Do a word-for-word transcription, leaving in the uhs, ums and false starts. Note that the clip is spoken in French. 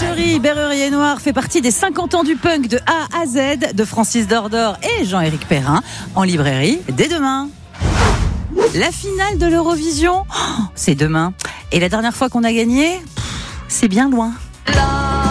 Marcherie Berrurier Noir fait partie des cinquante ans du punk de A à Z de Francis Dordor et Jean-Éric Perrin en librairie dès demain. La finale de l'Eurovision, oh, c'est demain. Et la dernière fois qu'on a gagné, c'est bien loin.